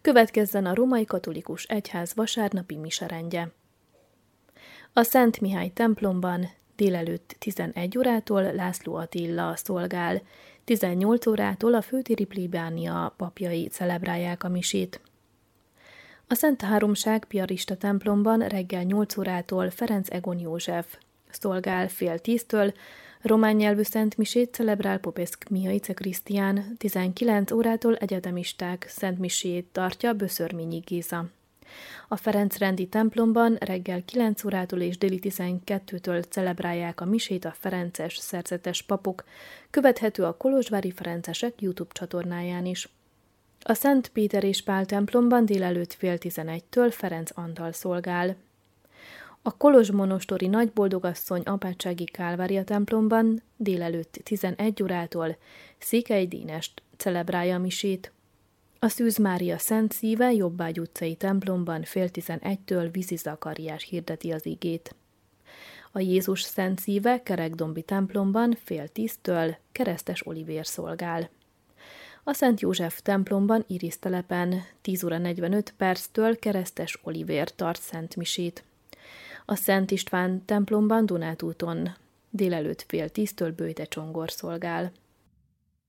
Következzen a Római Katolikus Egyház vasárnapi miserendje. A Szent Mihály templomban délelőtt 11 órától László Attila szolgál, 18 órától a főtéri plébánia papjai celebrálják a misét. A Szent Háromság piarista templomban reggel 8 órától Ferenc Egon József szolgál, fél 10-től, román nyelvű szentmisét celebrál Popeszk Mihaice Krisztián, 19 órától egyetemisták szentmisét tartja Böszörményi Géza. A Ferencrendi templomban reggel 9 órától és déli 12-től celebrálják a misét a ferences szerzetes papok, követhető a kolozsvári ferencesek YouTube csatornáján is. A Szent Péter és Pál templomban délelőtt fél 11-től Ferenc Antal szolgál. A kolozsmonostori Nagyboldogasszony apátsági Kálvária templomban délelőtt 11 órától Székely Dénest celebrálja a misét. A Szűz Mária Szent Szíve Jobbágy utcai templomban fél 11-től Vízi Zakariás hirdeti az igét. A Jézus Szent Szíve Kerekdombi templomban fél 10-től Keresztes Olivér szolgál. A Szent József templomban Iris telepen 10 óra 45 perctől Keresztes Olivér tart szentmisét. A Szent István templomban Dunátúton délelőtt fél 10-től Böjte Csongor szolgál.